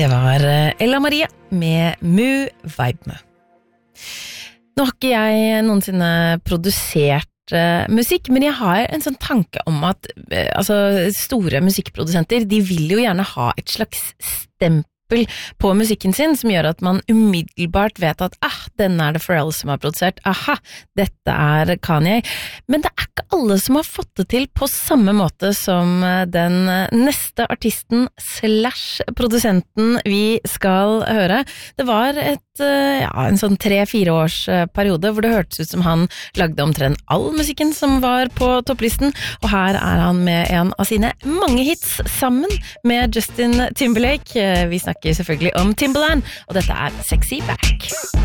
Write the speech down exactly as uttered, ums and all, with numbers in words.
Det var Ella Maria med Mu Vibe Me. Nå har ikke jeg noensinne produsert uh, musikk, men jeg har en sånn tanke om at uh, altså, store musikkprodusenter, de vil jo gjerne ha et slags stempel på musikken sin, som gjør at man umiddelbart vet at ah, denne er det Pharrell som har produsert, aha, dette er Kanye, men det er ikke alle som har fått det til på samme måte som den neste artisten slash produsenten vi skal høre. Det var et, ja, en sånn tre-fire års periode hvor det hørtes ut som han lagde omtrent all musikken som var på topplisten, og her er han med en av sine mange hits sammen med Justin Timberlake. Vi snakker selvfølgelig om Timbaland, og dette er Sexy Back.